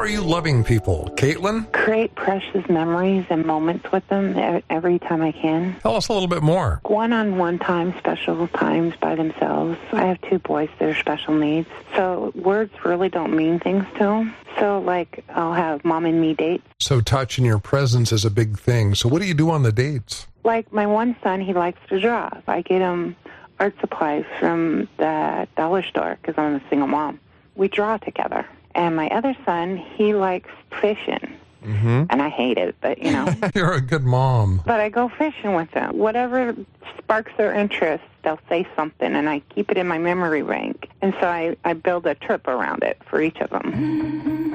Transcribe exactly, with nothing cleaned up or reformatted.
are you loving people? Caitlin? Create precious memories and moments with them e- every time I can. Tell us a little bit more. One-on-one time, special times by themselves. I have two boys that are special needs, so words really don't mean things to them. So, like, I'll have mom and me dates. So touch and your presence is a big thing. So what do you do on the dates? Like my one son, he likes to draw. I get him art supplies from the dollar store because I'm a single mom. We draw together. And my other son, he likes fishing. Mm-hmm. And I hate it, but, you know. You're a good mom. But I go fishing with them. Whatever sparks their interest, they'll say something, and I keep it in my memory bank. And so I, I build a trip around it for each of them.